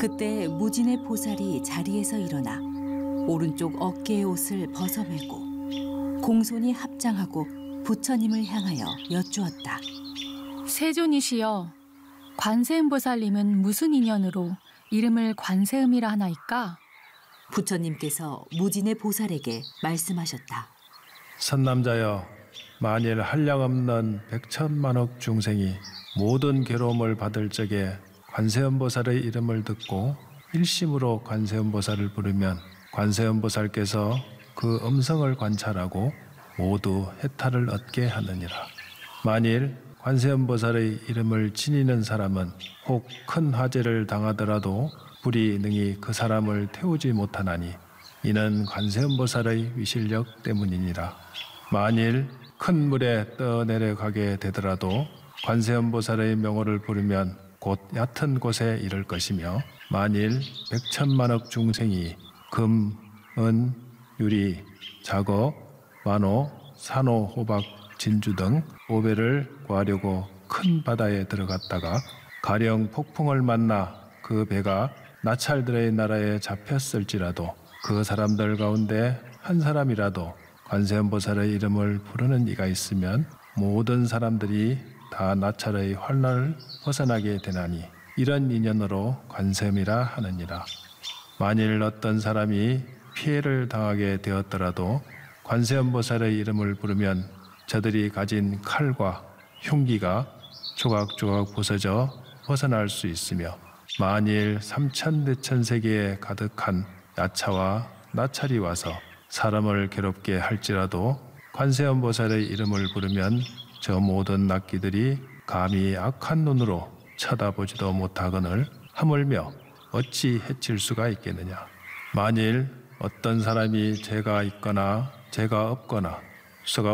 그때 무진의 보살이 자리에서 일어나 오른쪽 어깨의 옷을 벗어매고 공손히 합장하고 부처님을 향하여 여쭈었다. 세존이시여, 관세음보살님은 무슨 인연으로 이름을 관세음이라 하나이까? 부처님께서 무진의 보살에게 말씀하셨다. 선남자여, 만일 한량없는 백천만억 중생이 모든 괴로움을 받을 적에 관세음보살의 이름을 듣고 일심으로 관세음보살을 부르면 관세음보살께서 그 음성을 관찰하고 모두 해탈을 얻게 하느니라. 만일 관세음보살의 이름을 지니는 사람은 혹 큰 화재를 당하더라도 불이 능히 그 사람을 태우지 못하나니 이는 관세음보살의 위실력 때문이니라. 만일 큰 물에 떠내려가게 되더라도 관세음보살의 명호를 부르면 곧 얕은 곳에 이를 것이며 만일 백천만억 중생이 금, 은, 유리, 작업, 만호, 산호, 호박, 진주 등 5배를 구하려고 큰 바다에 들어갔다가 가령 폭풍을 만나 그 배가 나찰들의 나라에 잡혔을지라도 그 사람들 가운데 한 사람이라도 관세음보살의 이름을 부르는 이가 있으면 모든 사람들이 다 나찰의 환난을 벗어나게 되나니 이런 인연으로 관세음이라 하느니라. 만일 어떤 사람이 피해를 당하게 되었더라도 관세음보살의 이름을 부르면 저들이 가진 칼과 흉기가 조각조각 부서져 벗어날 수 있으며 만일 삼천대천세계에 가득한 야차와 나찰이 와서 사람을 괴롭게 할지라도 관세음보살의 이름을 부르면 저 모든 낙기들이 감히 악한 눈으로 쳐다보지도 못하거늘 하물며 어찌 해칠 수가 있겠느냐. 만일 어떤 사람이 죄가 있거나 죄가 없거나 수가